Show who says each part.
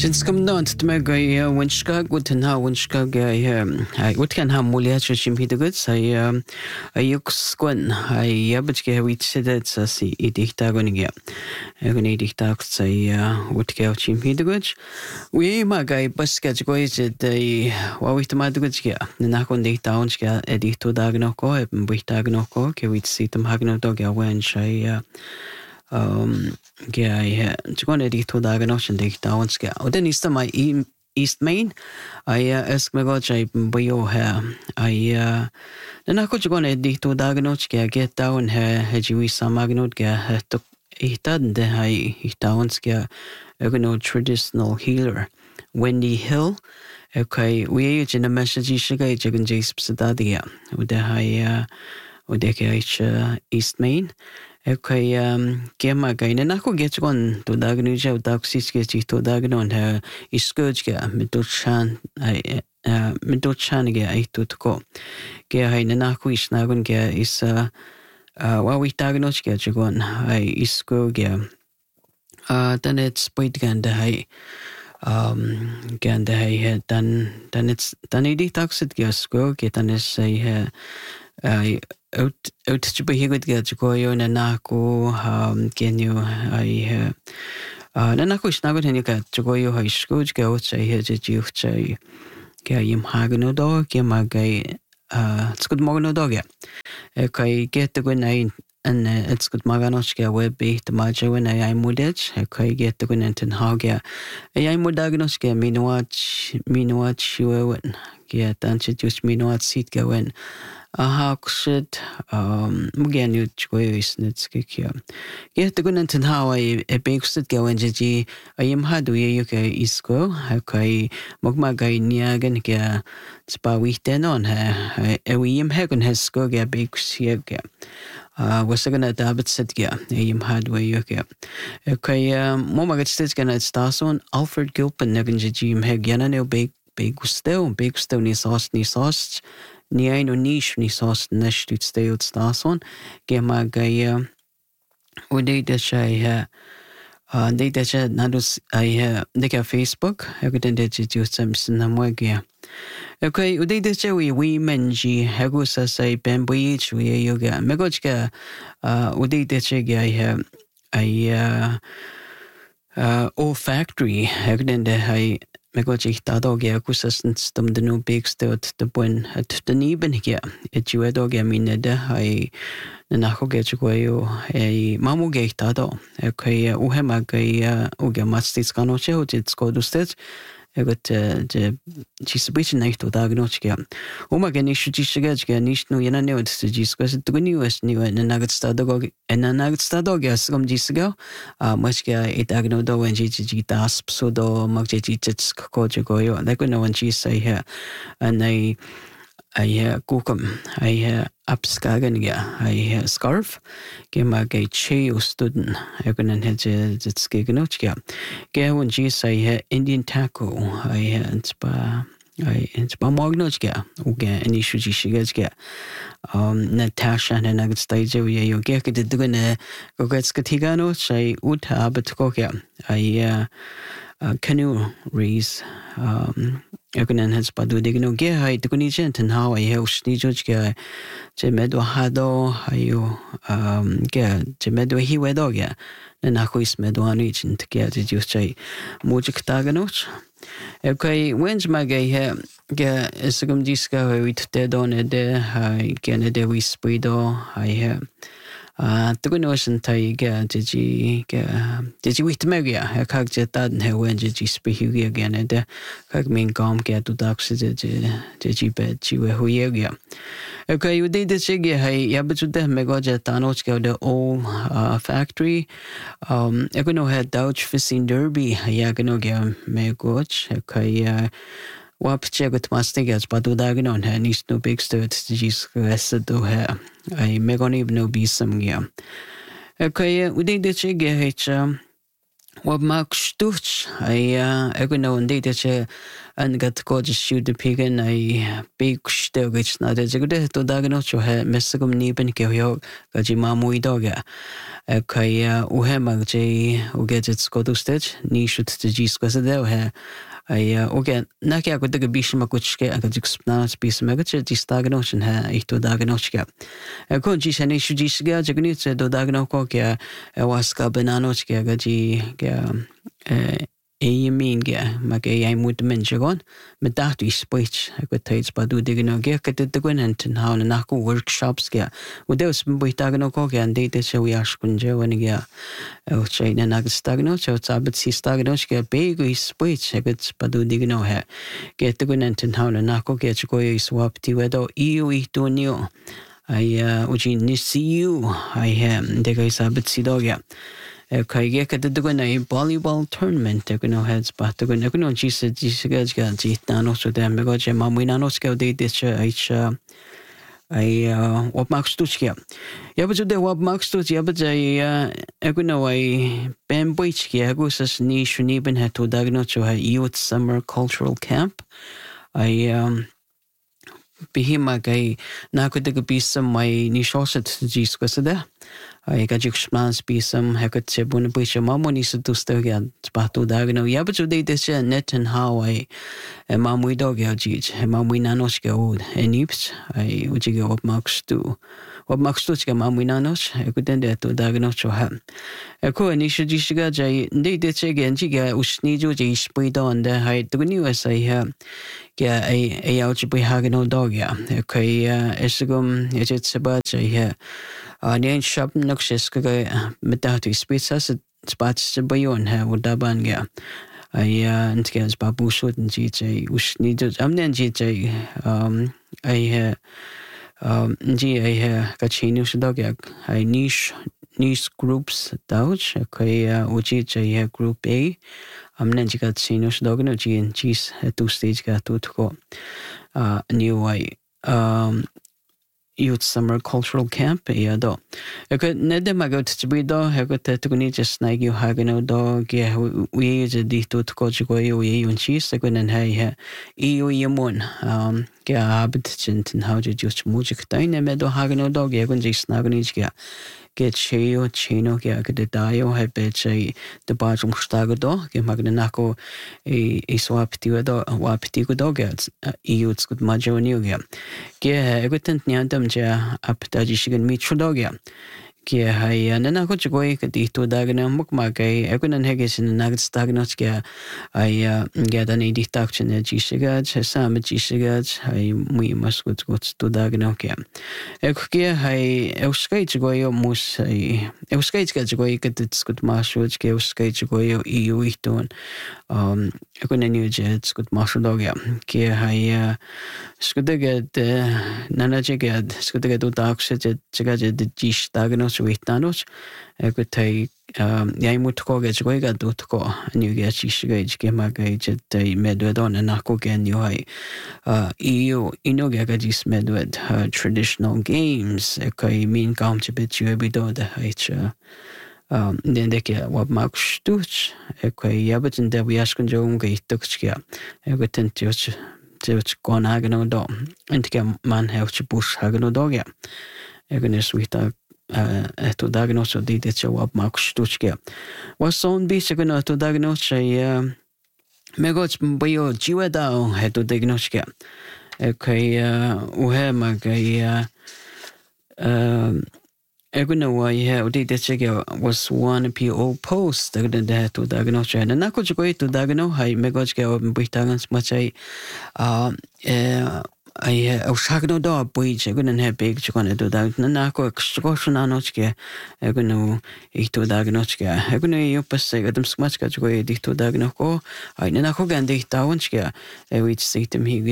Speaker 1: Jinskam tmega winchka guten ha winchka what can ha mulia chim hideguts ayuk squan yabachke wit sedet si idictagonigia egon idictax what ke chim hideguts we magai basket gois de wawit madgutskia nakon de taunska edito dagnoko buitagnoko ke wit situm hagnodog wen Chukon edito daganochin de tawanska. Oden is my East Main. I ask me god jay boyo hair. Then I could chukon edito daganochka get down her hejiwi samagnodga to itad de hai tawanska egono traditional healer. Wendy Hill. Okay, we age in a message shiga jagan jays psadadia. Ude hai udeke East Main. Okay, kema gaine na ko get gon to dagnu ja taxis ke chi to dagnon ha iscoach ke mitochan ge ai to ko ke hai na ko is na gon ke is wa we dagnos ke gon ai isco ge then it's point gan de hai then it's then it taxit ge sco ke then is say out to be good get go yo na nako can you na nako is na go hen ka go yo high school go say he je ju say ke im hagno do ke magai it's good morning do ge kai get to go nine and it's good maganochka web be the majo when I mudage kai get to go nenten hagia I mudagnochka minwatch you get and just minwatch seat go in aha kshit mugen you chgoyo isnitske kya get the gunanten how I beksit go and ji I am hadu you ke isko kai mogma gai niagen ke spa weekend on her we am hagen has go get beks here ke was gonna dabit sit ge I am hadu you ke kai moma get sits gonna stars on Alfred Gilpin negen ji meg yana no big gusto ni sauce ni ein og nisch ni sauce nicht ut stelt stason ge magai ode de shay de de nadus I de ka Facebook egden de ju samsen na mogia okay ode de we menji hagusa say bamboy we yoga megochka ode de ge I o factory egden de Megochich dadogia kusasens dum de no big stout de buen at de niben hier et juedogia minede hai nacho gechugo mamu geit dado okay uhema gai uge mastis kanoche hojit skodustet egot de chisbich nicht oder gnochgia uma genish chisgega nicht no yana ne od chisgas tugni was ni na nagat stadogia sgom jisga machga itagno do when ji das pseudo magje jits ko jogo ne ko no when she say here and I kukum I upskagen I scarf gema ge che student egonen hedge it's gegenochga ge when she say Indian taco it's ba magnochga uge any shuji shigega Natasha and nugget stage you get it dugane go gets katigano say uta betkokia canoe race egonen has padu digno ge hai tukuni jenten how I house ni jojga je medo hado ayo ge je medo hi wedoga na huis medo anich ge je just say mojik taganoch okay when's my ge isgum diska with the don de hai gene de we spido I tugunosen tai ge did with megia kag je tad he when je spihugi again de kag min gam ge tu dax je bet ji we huyegia okay you did this ge hai ya but de mego je tanoch ge de all factory egono had Dutch fishing derby ya geno ge megoch okay wapche gut mastigas padu dagnon ha nis no big stud jis do ha I megoni no bisamgia okay we did the chige wab mak stuch I egono and did an gat go siú de pigan ai beagsteugit na de go to dagan cho he mesagum niben ke yo gaji mamui doga kai u he mag je u get it skodustet ni should de gis ko de he ai okay na ke ko de bish ma kuch ke aga jikspna spis ma ga che dagan cho he to dagan cho ke ko ji shani shu ji ga jagni che do dagan ko ke waska banano ke gaji ke mean ge mag ai moet mense gaan met dat is spoit ek het tyds pa do dingen ge ek het gwen en how na ko workshops ge u deus boit dagen ko ge en dit so ja skunje wen ge o chain en ag stagno so tabet si stagno ge big is spoit ek het pa do dingen he ge het gwen en how na ko ge ko is swap ti wedo I to new ai u ji ni see you I de ge sabet si do ge kai ge ka de gona volleyball tournament de gona heads but de gona gona ji se ga ji na no so de me go je ma mu na no ska de ai op max tuchke ja but de op max tuch ja but ai gona ai ben boichke go sas ni shuni ben het to dagno cho youth summer cultural camp ai bihima gai na ko de bisam mai ni shoset ji sko se de ai ga juk smans bisam hakat se bun bisha mamoni se to sto ga spato dagno ya but de de net and how ai mamui dog ya ji mamui nanos ga od enips ai uji ga op max tu op max tu ga mamui nanos ko den de to dagno cho ha ko ni shi ji ga jai de de che ga ji ga usni ju ji spui don de hai to ni wa sai ha ga ai au ji bui ha ga no dog ya kai esgum it se ba jai ha ni shop noxious ga mit dat spitsa spots se bayon ha wo da ban ga ai ntges babu shuden ji jai usni ju amnen ji jai ai ji ai ka chinu shdo ga ai niche groups dauch kai uji jai group A amnen ji ka chinu shdo ga no ji two stage ga to ko new ai youth summer cultural camp ya do ek nede magot tbido hegot tukuni just nag you hagano do ge we je di to ko go yo un chi sekunen he yemon ge abit chinten how je just music taine me do hagano do ge gun ji snagni ge cheo chino ge de dayo he be che de bajum stago do ge magne nako swap ti do wap ti go do ge youth good majoni ge egotent niandam je apta ji shigen mi chudogia ke hai nana ko chgoi ke di to dagna muk ma gai egunan hegesin nag stagnos ke ai ge da ni di tak chen ji shiga che sam ji shiga ai mui mas ko to dagna ke ek ke hai euskai chgoi mus ai euskai chgoi ke skut ma shu ke euskai chgoi iu iton egunan ni je skut ma shu dogia ke hai skudege nana je ke skudege to tak se chega je ji stagnos Suitanos, ek tai ja moet ko ge go ga do ko ni ge chi ge ge ma ge je tai medwedon na ko ge ni hai ino ge ga dis medwed traditional games ek min kam che bit you be do de hai den de ke wat mak stuch ek ja beten de we askun jo ge tok ge ek tent jo je kon hagen do en ke man heeft je bus hagen do ge ek ne suita to diagnose di det show up mak stuchke was son bi se gna to diagnose me gots bio jiweda to diagnose okay u he mag eguna wa he di det che was one po post de to diagnose and na ko go to diagnose hai me gots ke bi tagans machai ai shagno do boije gunan he big chukone do da na ko skosna nochke egunu to diagnoske egunu yopase gadum smachka chugo di to diagnoko ai na ko gande taunchke which sitem hi